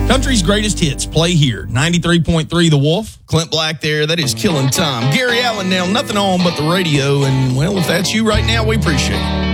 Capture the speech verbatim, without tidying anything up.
Country's greatest hits play here. ninety-three point three The Wolf. Clint Black there. That is Killing Time. Gary Allen now, nothing on but the radio. And, well, if that's you right now, we appreciate it.